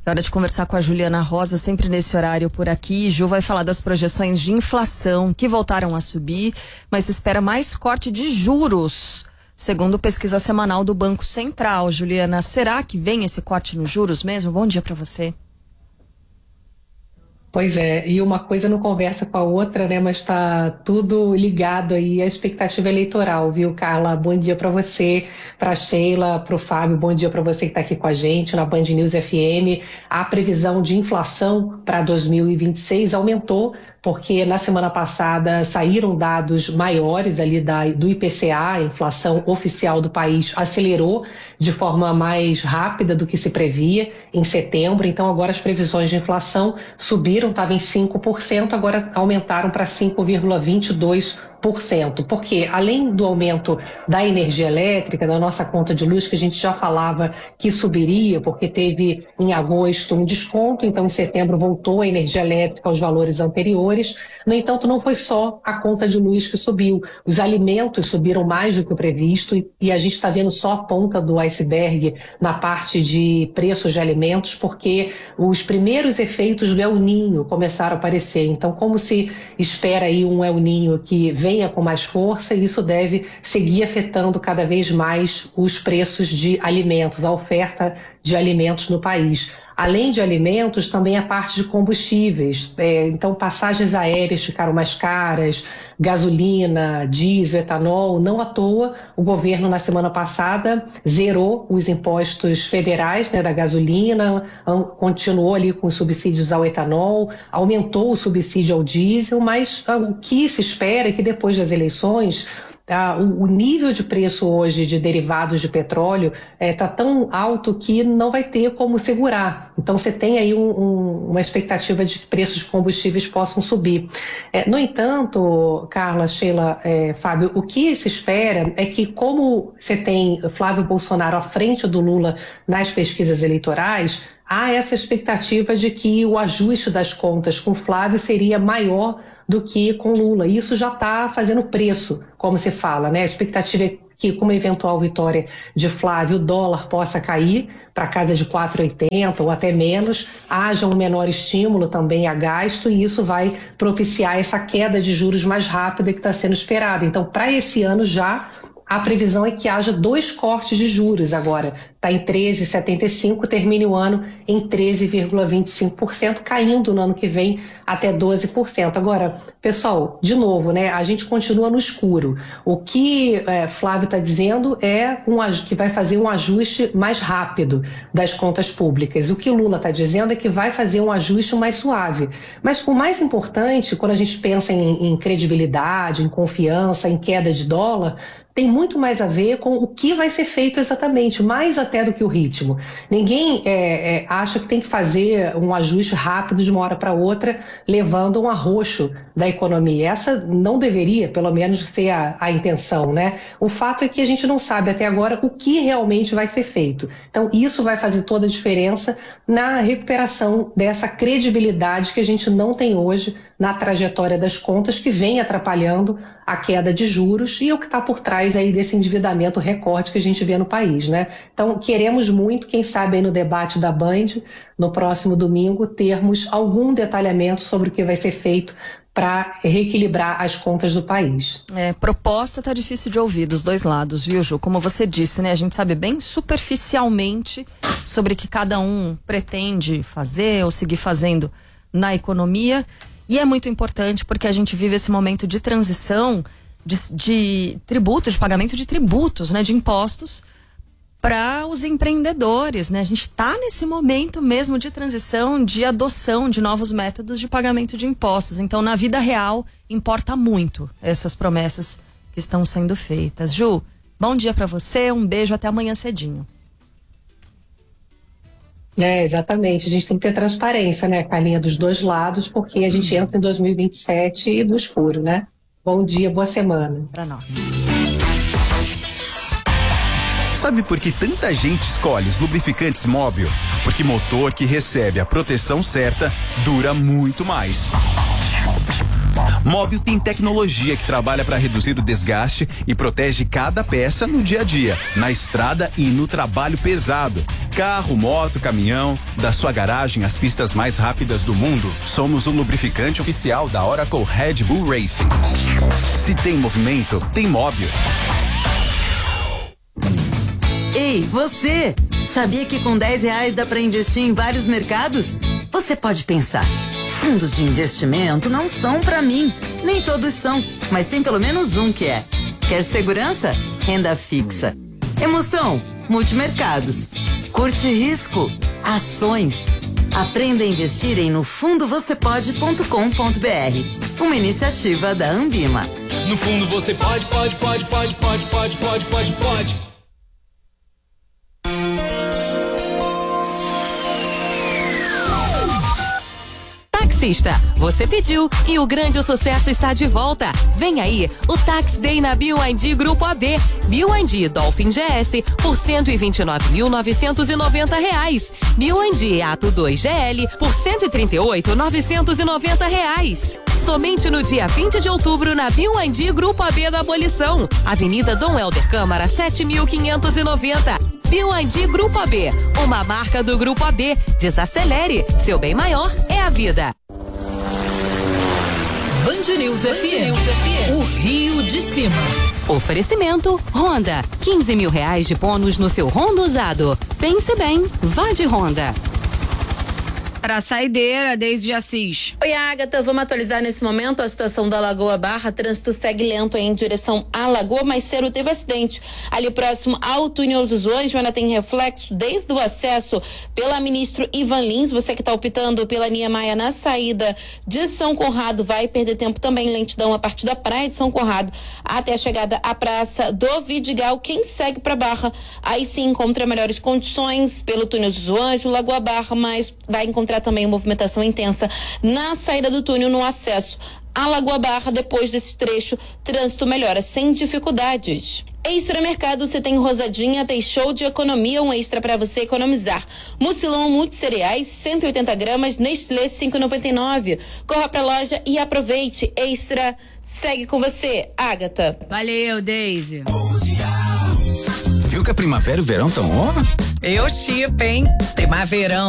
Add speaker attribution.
Speaker 1: É hora de conversar com a Juliana Rosa, sempre nesse horário por aqui. Ju vai falar das projeções de inflação que voltaram a subir, mas se espera mais corte de juros, segundo pesquisa semanal do Banco Central. Juliana, será que vem esse corte nos juros mesmo? Bom dia para você.
Speaker 2: Pois é, e uma coisa não conversa com a outra, né? Mas está tudo ligado aí à expectativa eleitoral, viu, Carla? Bom dia para você, para a Sheila, para o Fábio, bom dia para você que está aqui com a gente na Band News FM. A previsão de inflação para 2026 aumentou, porque na semana passada saíram dados maiores ali do IPCA, a inflação oficial do país acelerou de forma mais rápida do que se previa em setembro, então agora as previsões de inflação subiram, estava em 5%, agora aumentaram para 5,22%. Porque além do aumento da energia elétrica, da nossa conta de luz, que a gente já falava que subiria, porque teve em agosto um desconto, então em setembro voltou a energia elétrica aos valores anteriores. No entanto, não foi só a conta de luz que subiu. Os alimentos subiram mais do que o previsto e a gente está vendo só a ponta do iceberg na parte de preços de alimentos, porque os primeiros efeitos do El Niño começaram a aparecer. Então, como se espera aí um El Niño que venha com mais força, e isso deve seguir afetando cada vez mais os preços de alimentos, a oferta de alimentos no país. Além de alimentos, também a parte de combustíveis. Então, passagens aéreas ficaram mais caras, gasolina, diesel, etanol. Não à toa, o governo, na semana passada, zerou os impostos federais, né, da gasolina, continuou ali com os subsídios ao etanol, aumentou o subsídio ao diesel, mas o que se espera é que depois das eleições, o nível de preço hoje de derivados de petróleo está tão alto que não vai ter como segurar. Então você tem aí uma expectativa de que preços de combustíveis possam subir. No entanto, Carla, Sheila, Fábio, o que se espera é que, como você tem Flávio Bolsonaro à frente do Lula nas pesquisas eleitorais, há essa expectativa de que o ajuste das contas com Flávio seria maior do que com Lula. Isso já está fazendo preço, como se fala, né? A expectativa é que, com uma eventual vitória de Flávio, o dólar possa cair para casa de 4,80 ou até menos, haja um menor estímulo também a gasto, e isso vai propiciar essa queda de juros mais rápida que está sendo esperada. Então, para esse ano já, a previsão é que haja 2 cortes de juros agora. Está em 13,75%, termine o ano em 13,25%, caindo no ano que vem até 12%. Agora, pessoal, de novo, né, a gente continua no escuro. O que Flávio está dizendo é que vai fazer um ajuste mais rápido das contas públicas. O que Lula está dizendo é que vai fazer um ajuste mais suave. Mas o mais importante, quando a gente pensa em credibilidade, em confiança, em queda de dólar, tem muito mais a ver com o que vai ser feito exatamente, mais até do que o ritmo. Ninguém acha que tem que fazer um ajuste rápido de uma hora para outra, levando um arroxo da economia. Essa não deveria, pelo menos, ser a intenção, né? O fato é que a gente não sabe até agora o que realmente vai ser feito. Então, isso vai fazer toda a diferença na recuperação dessa credibilidade que a gente não tem hoje na trajetória das contas, que vem atrapalhando a queda de juros e o que está por trás aí desse endividamento recorde que a gente vê no país, né? Então, queremos muito, quem sabe aí no debate da Band, no próximo domingo, termos algum detalhamento sobre o que vai ser feito para reequilibrar as contas do país.
Speaker 1: Proposta tá difícil de ouvir dos dois lados, viu, Ju? Como você disse, né? A gente sabe bem superficialmente sobre o que cada um pretende fazer ou seguir fazendo na economia. E é muito importante porque a gente vive esse momento de transição de tributos, de pagamento de tributos, né, de impostos para os empreendedores, né? A gente está nesse momento mesmo de transição, de adoção de novos métodos de pagamento de impostos. Então, na vida real, importa muito essas promessas que estão sendo feitas. Ju, bom dia para você, um beijo, até amanhã cedinho.
Speaker 2: Exatamente. A gente tem que ter transparência, né, Carlinha, dos dois lados, porque a gente entra em 2027 no escuro, né? Bom dia, boa semana.
Speaker 1: Para nós.
Speaker 3: Sabe por que tanta gente escolhe os lubrificantes Móbil? Porque motor que recebe a proteção certa dura muito mais. Móbil tem tecnologia que trabalha para reduzir o desgaste e protege cada peça no dia a dia, na estrada e no trabalho pesado. Carro, moto, caminhão, da sua garagem às pistas mais rápidas do mundo, somos o lubrificante oficial da Oracle Red Bull Racing. Se tem movimento, tem Móbil.
Speaker 4: Ei, você! Sabia que com R$10 dá para investir em vários mercados? Você pode pensar, fundos de investimento não são para mim. Nem todos são, mas tem pelo menos um que é. Quer segurança? Renda fixa. Emoção? Multimercados. Curte risco? Ações. Aprenda a investir em nofundovocepode.com.br. Uma iniciativa da Ambima.
Speaker 5: No fundo você pode.
Speaker 6: Taxista, você pediu e o grande sucesso está de volta. Vem aí o Tax Day na BYD Grupo AB. BYD Dolphin GS por R$129.990. BYD Ato 2 GL por R$138.990. Somente no dia 20 de outubro na BYD Grupo AB da Abolição. Avenida Dom Helder Câmara 7.590. BYD Grupo AB, uma marca do Grupo AB. Desacelere, seu bem maior é a vida.
Speaker 7: Band News FM, o Rio de Cima.
Speaker 6: Oferecimento Honda, R$15 mil de bônus no seu Honda usado. Pense bem, vá de Honda.
Speaker 1: Para a saideira, desde Assis.
Speaker 8: Oi, Agatha, vamos atualizar nesse momento a situação da Lagoa Barra. Trânsito segue lento em direção à Lagoa, mas cedo teve acidente ali próximo ao túnel Os Usões, mas tem reflexo desde o acesso pela Ministro Ivan Lins. Você que está optando pela Niemeyer na saída de São Conrado vai perder tempo também, lentidão a partir da praia de São Conrado até a chegada à Praça do Vidigal. Quem segue para Barra, aí sim encontra melhores condições pelo túnel Os Usões, o Lagoa Barra, mas vai encontrar também movimentação intensa na saída do túnel no acesso à Lagoa Barra. Depois desse trecho, trânsito melhora sem dificuldades. Extra Mercado, você tem Rosadinha, tem show de economia, um extra para você economizar. Mucilon multicereais, 180 gramas, Nestlé 5,99. Corra pra loja e aproveite. Extra, segue com você, Agatha.
Speaker 1: Valeu, Daisy.
Speaker 3: Viu que a primavera e o verão estão on?
Speaker 7: Eu chipo, hein? Primaverão.